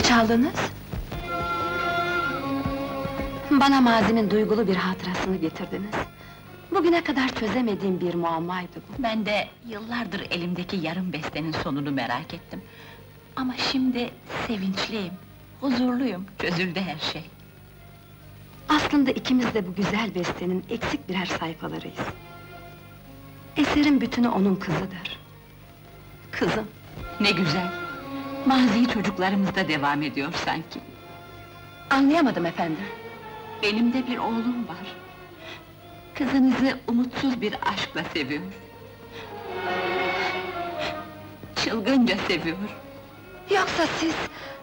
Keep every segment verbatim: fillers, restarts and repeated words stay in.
çaldınız? Bana mazinin duygulu bir hatırasını getirdiniz. Bugüne kadar çözemediğim bir muammaydı bu. Ben de yıllardır elimdeki yarım bestenin sonunu merak ettim. Ama şimdi sevinçliyim, huzurluyum, çözüldü her şey. Aslında ikimiz de bu güzel bestenin eksik birer sayfalarıyız. Eserin bütünü onun kızıdır. Kızım. Ne güzel! Mazi çocuklarımızda devam ediyor sanki. Anlayamadım efendim. Benim de bir oğlum var. Kızınızı umutsuz bir aşkla seviyor. Çılgınca seviyor. Yoksa siz...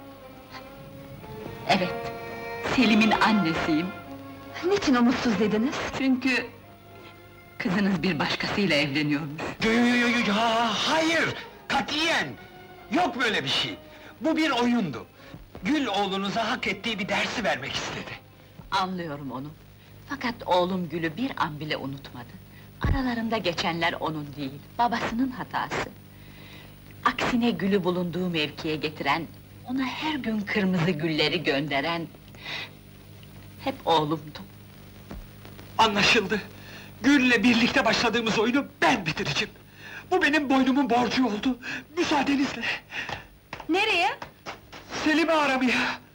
Evet, Selim'in annesiyim. Niçin umutsuz dediniz? Çünkü... kızınız bir başkasıyla evleniyormuş. Yo, yo, yo, yo, ya, hayır! Katiyen! Yok böyle bir şey! Bu bir oyundu. Gül oğlunuza hak ettiği bir dersi vermek istedi. Anlıyorum onu. Fakat oğlum Gül'ü bir an bile unutmadı. Aralarında geçenler onun değil, babasının hatası. Aksine Gül'ü bulunduğu mevkiye getiren, ona her gün kırmızı gülleri gönderen... hep oğlumdu. Anlaşıldı! Gül'le birlikte başladığımız oyunu ben bitireceğim! Bu benim boynumun borcu oldu! Müsaadenizle! Nereye? Selim'i aramaya!